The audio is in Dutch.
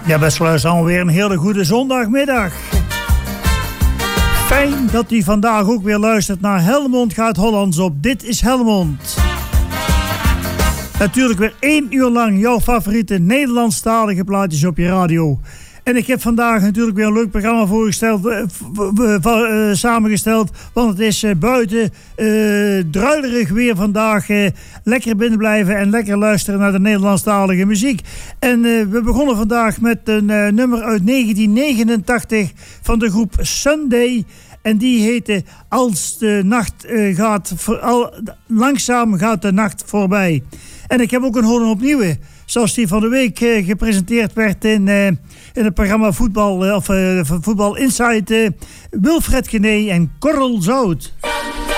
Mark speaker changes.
Speaker 1: Ja, beste luisteraars, weer een hele goede zondagmiddag. Fijn dat u vandaag ook weer luistert naar Helmond gaat Hollands op. Dit is Helmond. Natuurlijk weer 1 uur lang jouw favoriete Nederlandstalige plaatjes op je radio. En ik heb vandaag natuurlijk weer een leuk programma samengesteld. Want het is buiten druilerig weer vandaag. Lekker binnen blijven en lekker luisteren naar de Nederlandstalige muziek. En we begonnen vandaag met een nummer uit 1989 van de groep Sunday. En die heette Als de nacht langzaam gaat de nacht voorbij. En ik heb ook een hoorn opnieuw, zoals die van de week gepresenteerd werd in het programma Voetbal Inside. Wilfred Genee en Korrel Zout.